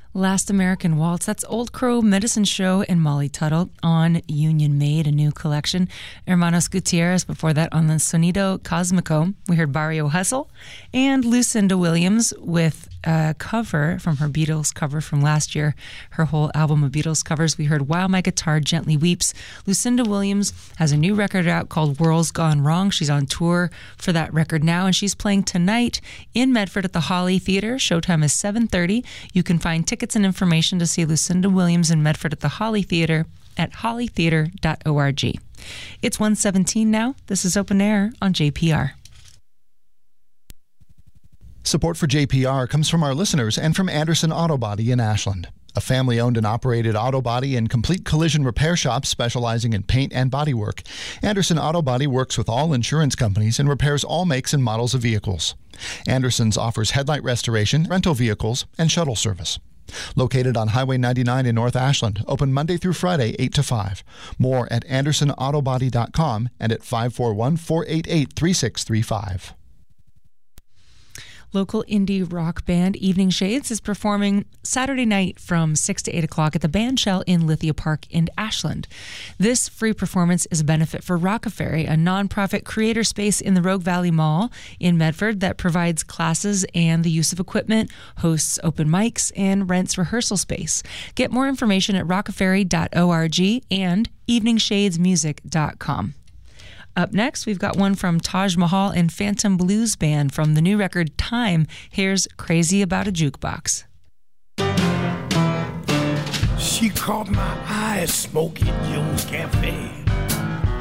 Last American Waltz. That's Old Crow Medicine Show and Molly Tuttle on Union Made, a new collection. Hermanos Gutierrez before that on the Sonido Cosmico. We heard Barrio Hustle and Lucinda Williams with a cover from her Beatles cover from last year, her whole album of Beatles covers. We heard While My Guitar Gently Weeps. Lucinda Williams has a new record out called World's Gone Wrong. She's on tour for that record now, and she's playing tonight in Medford at the Holly Theater. Showtime is 7:30. You can find tickets and information to see Lucinda Williams in Medford at the Holly Theater at hollytheater.org. It's 1:17 now. This is Open Air on JPR. Support for JPR comes from our listeners and from Anderson Auto Body in Ashland, a family-owned and operated auto body and complete collision repair shop specializing in paint and bodywork. Anderson Auto Body works with all insurance companies and repairs all makes and models of vehicles. Anderson's offers headlight restoration, rental vehicles, and shuttle service. Located on Highway 99 in North Ashland, open Monday through Friday, 8 to 5. More at AndersonAutobody.com and at 541-488-3635. Local indie rock band Evening Shades is performing Saturday night from 6 to 8 o'clock at the Bandshell in Lithia Park in Ashland. This free performance is a benefit for Rockaferry, a nonprofit creator space in the Rogue Valley Mall in Medford that provides classes and the use of equipment, hosts open mics, and rents rehearsal space. Get more information at rockaferry.org and eveningshadesmusic.com. Up next, we've got one from Taj Mahal and Phantom Blues Band from the new record Time. Here's Crazy About a Jukebox. She caught my eye smoking Joe's Cafe.